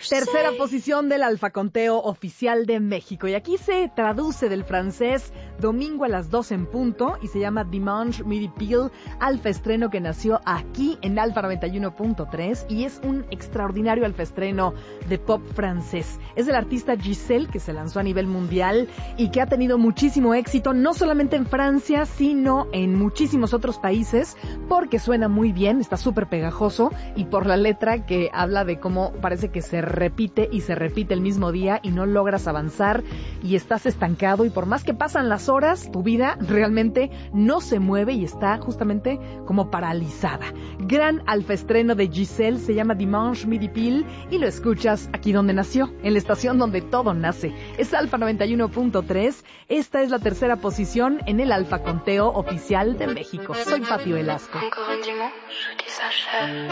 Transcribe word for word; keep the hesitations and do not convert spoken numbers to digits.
Tercera posición del alfaconteo oficial de México. Y aquí se traduce del francés domingo a las doce en punto y se llama Dimanche Midi Pile, alfa estreno que nació aquí en Alfa noventa y uno punto tres y es un extraordinario alfa estreno de pop francés. Es del artista Giselle, que se lanzó a nivel mundial y que ha tenido muchísimo éxito, no solamente en Francia, sino en muchísimos otros países, porque suena muy bien, está súper pegajoso y por la letra que habla de cómo parece que se repite y se repite el mismo día y no logras avanzar y estás estancado y por más que pasan las horas, tu vida realmente no se mueve y está justamente como paralizada. Gran alfa estreno de Giselle, se llama Dimanche Midi Pile y lo escuchas aquí donde nació, en la estación donde todo nace. Es Alfa noventa y uno punto tres, esta es la tercera posición en el alfa conteo oficial de México. Soy Pati Velasco.